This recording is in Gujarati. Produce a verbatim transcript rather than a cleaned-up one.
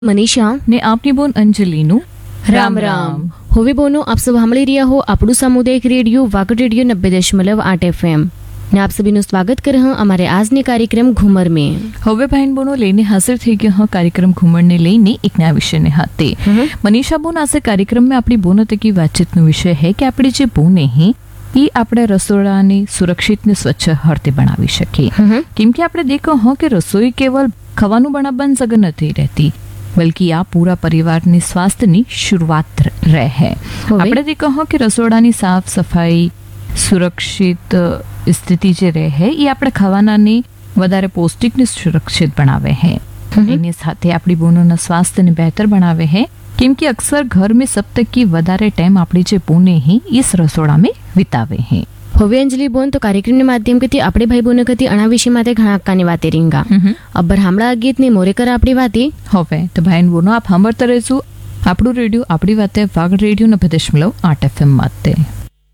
મનીષા ને આપની બોન અંજલિનું રામ રામ હવે બોનો આપ સબ સાંભળી રહ્યા હો આપણું સામુદાયિક રેડિયો વાગડ રેડિયો નब्बे दशमलव आठ एफ एम ને આપ સભીનું સ્વાગત કર હા અમારે આજને કાર્યક્રમ ઘુમર में હવે બહેન બોનો લઈને હાજર થઈ ગયો હા કાર્યક્રમ ઘુમરને લઈને એક નયા વિષયને હાથે મનીષા બોન આજે કાર્યક્રમ में આપણી બોનો તકી વાતચીતનો વિષય है કે આપણે જે બોને હી એ આપણે રસોડાને સુરક્ષિત ને સ્વચ્છ હરતે બનાવી શકીએ કેમ કે આપણે દેખો હો કે રસોઈ કેવલ ખાવાનું બનાવવાની જગ્યા નથી રહેતી बल्कि आ पूरा परिवार ने स्वास्थ्य ની शुरुआत રહે है આપણે જે કહો કે રસોડાની સાફ સફાઈ સુરક્ષિત સ્થિતિ જે રહે है એ આપણે ખાવાનાને વધારે પૌષ્ટિક ને સુરક્ષિત બનાવે है એની સાથે આપણી બોનોના સ્વાસ્થ્યને બહેતર બનાવે है કેમ કે અક્સર घर में सब तक की વધારે ટાઈમ આપણી જે બોને હી इस રસોડા में વિતાવે है હવે અંજલિ બોન તો કાર્યક્રમના માધ્યમથી આપણે ભાઈ બોને કતી અણા વિષય માટે ઘણા હક્કાની વાતે રીંગા અબ્બર હામળા ગીત ને મોરે કર આપણી વાતે હવે તો ભાઈ બોનો આપ સાંભળતા રહેજો આપણું રેડિયો આપણી વાતે વાગડ રેડિયો નब्बे दशमलव आठ एफ एम माते।